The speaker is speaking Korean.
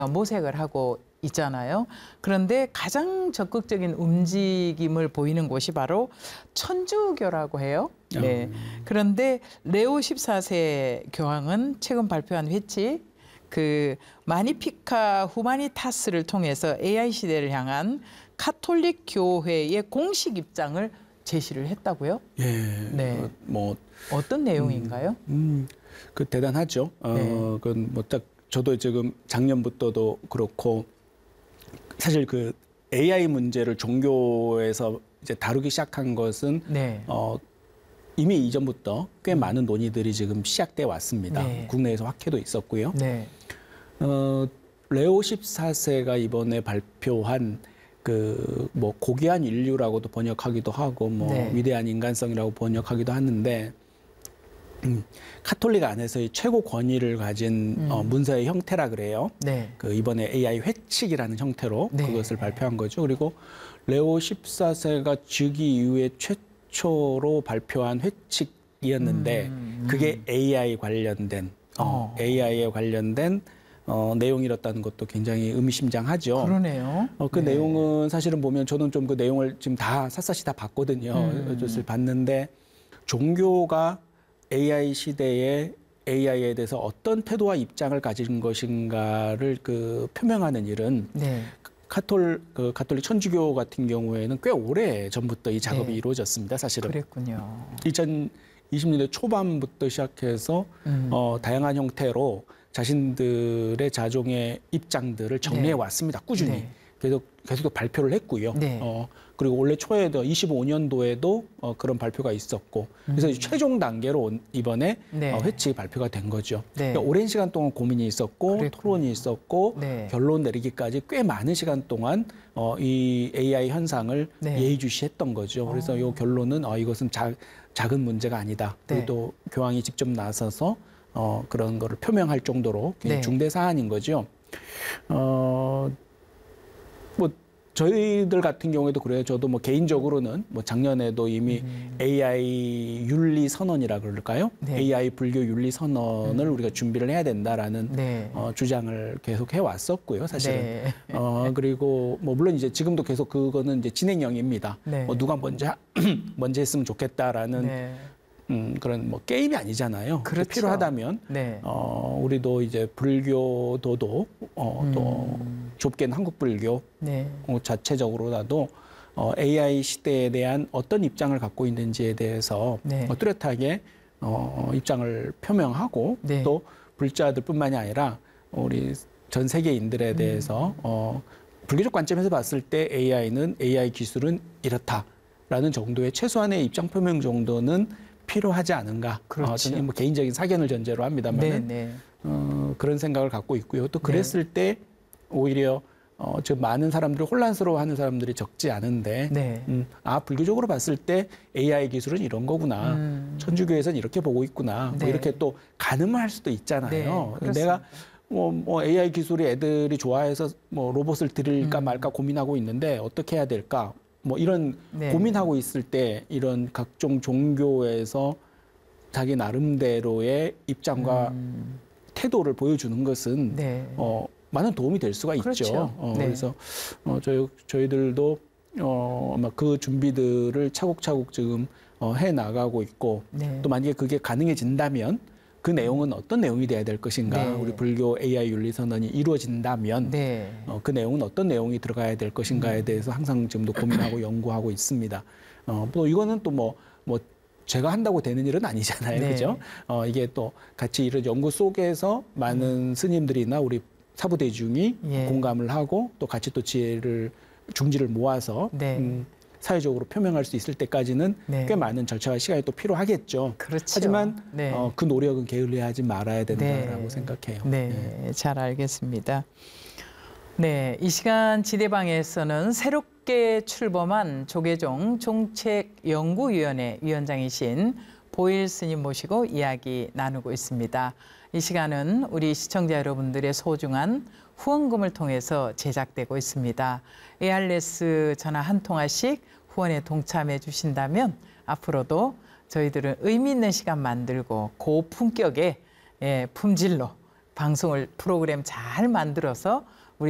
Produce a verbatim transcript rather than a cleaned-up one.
모색을 하고 있잖아요. 그런데 가장 적극적인 움직임을 보이는 곳이 바로 천주교라고 해요. 네. 음. 그런데 레오 십사 세 교황은 최근 발표한 회칙, 그 마니피카 후마니타스를 통해서 에이아이 시대를 향한 카톨릭 교회의 공식 입장을 제시를 했다고요? 예. 네. 어, 뭐 어떤 내용인가요? 음, 음, 그 대단하죠. 어, 네. 그건 뭐 딱 저도 지금 작년부터도 그렇고 사실 그 에이아이 문제를 종교에서 이제 다루기 시작한 것은 네. 어, 이미 이전부터 꽤 많은 논의들이 지금 시작돼 왔습니다. 네. 국내에서 학회도 있었고요. 네. 어, 레오 십사 세가 이번에 발표한 그 뭐 고귀한 인류라고도 번역하기도 하고 뭐 네. 위대한 인간성이라고 번역하기도 하는데 음, 카톨릭 안에서의 최고 권위를 가진 음. 어, 문서의 형태라 그래요. 네. 그 이번에 에이아이 회칙이라는 형태로 네. 그것을 발표한 거죠. 그리고 레오 십사 세가 즉위 이후에 최초로 발표한 회칙이었는데 음, 음. 그게 에이아이 관련된 어, 어. 에이아이에 관련된 어, 내용이었다는 것도 굉장히 의미심장하죠. 그러네요. 어, 그 네. 내용은 사실은 보면 저는 좀 그 내용을 지금 다 샅샅이 다 봤거든요. 음. 어쩔 봤는데 종교가 에이아이 시대에 에이아이에 대해서 어떤 태도와 입장을 가진 것인가를 그 표명하는 일은 네. 카톨 그 가톨릭 천주교 같은 경우에는 꽤 오래 전부터 이 작업이 네. 이루어졌습니다. 사실은 그랬군요. 이천이십 년대 초반부터 시작해서 음. 어, 다양한 형태로 자신들의 자종의 입장들을 정리해 네. 왔습니다. 꾸준히. 네. 계속 계속 발표를 했고요. 네. 어, 그리고 올해 초에도 이십오 년도에도 어, 그런 발표가 있었고 그래서 음. 최종 단계로 온- 이번에 네. 어, 회칙이 발표가 된 거죠. 네. 그러니까 오랜 시간 동안 고민이 있었고 그랬군요. 토론이 있었고 네. 결론 내리기까지 꽤 많은 시간 동안 어, 이 에이아이 현상을 네. 예의주시했던 거죠. 그래서 어. 이 결론은 어, 이것은 자, 작은 문제가 아니다. 네. 그리고 또 교황이 직접 나서서 어, 그런 거를 표명할 정도로 굉장히 네. 중대 사안인 거죠. 어, 뭐 저희들 같은 경우에도 그래요. 저도 뭐 개인적으로는 뭐 작년에도 이미 음. 에이아이 윤리 선언이라 그럴까요? 네. 에이아이 불교 윤리 선언을 음. 우리가 준비를 해야 된다라는 네. 어, 주장을 계속 해 왔었고요. 사실은. 네. 어, 그리고 뭐 물론 이제 지금도 계속 그거는 이제 진행형입니다. 네. 뭐 누가 먼저 하- 먼저 했으면 좋겠다라는 네. 음, 그런 뭐 게임이 아니잖아요. 그렇죠. 필요하다면 네. 어, 우리도 이제 불교도도 어, 또 음. 좁게는 한국 불교 네. 어, 자체적으로라도 어, 에이아이 시대에 대한 어떤 입장을 갖고 있는지에 대해서 네. 어, 뚜렷하게 어, 입장을 표명하고 네. 또 불자들뿐만이 아니라 우리 전 세계인들에 대해서 음. 어, 불교적 관점에서 봤을 때 에이아이는 에이아이 기술은 이렇다라는 정도의 최소한의 입장 표명 정도는 필요하지 않은가. 그렇죠. 어, 저는 뭐 개인적인 사견을 전제로 네. 합니다만은 네. 어, 그런 생각을 갖고 있고요. 또 그랬을 때 오히려 어, 저 많은 사람들이 혼란스러워하는 사람들이 적지 않은데, 네. 음, 아 불교적으로 봤을 때 에이아이 기술은 이런 거구나, 음. 천주교에서는 이렇게 보고 있구나, 네. 뭐 이렇게 또 가늠할 수도 있잖아요. 네, 그렇습니다. 내가 뭐, 뭐 에이아이 기술이 애들이 좋아해서 뭐 로봇을 들일까 음. 말까 고민하고 있는데 어떻게 해야 될까, 뭐 이런 네. 고민하고 있을 때 이런 각종 종교에서 자기 나름대로의 입장과 음. 태도를 보여주는 것은 네. 어, 많은 도움이 될 수가 그렇죠. 있죠. 어, 네. 그래서 어, 저희, 저희들도 어, 아마 그 준비들을 차곡차곡 지금 어, 해 나가고 있고 네. 또 만약에 그게 가능해진다면 그 내용은 어떤 내용이 돼야 될 것인가, 네. 우리 불교 에이아이 윤리 선언이 이루어진다면 네. 어, 그 내용은 어떤 내용이 들어가야 될 것인가에 대해서 항상 지금도 고민하고 연구하고 있습니다. 어, 또 이거는 또 뭐 뭐 제가 한다고 되는 일은 아니잖아요, 네. 그죠? 어, 이게 또 같이 이런 연구 속에서 많은 스님들이나 우리 사부 대중이 예. 공감을 하고 또 같이 또 지혜를 중지를 모아서 네. 음, 사회적으로 표명할 수 있을 때까지는 네. 꽤 많은 절차와 시간이 또 필요하겠죠. 그렇죠. 하지만 네. 어, 그 노력은 게을리하지 말아야 된다라고 네. 생각해요. 네, 잘 알겠습니다. 네, 이 시간 지대방에서는 새롭게 출범한 조계종 정책연구위원회 위원장이신 보일 스님 모시고 이야기 나누고 있습니다. 이 시간은 우리 시청자 여러분들의 소중한 후원금을 통해서 제작되고 있습니다. 에이알에스 전화 한 통화씩 후원에 동참해 주신다면 앞으로도 저희들은 의미 있는 시간 만들고 고품격의 예, 품질로 방송을 프로그램 잘 만들어서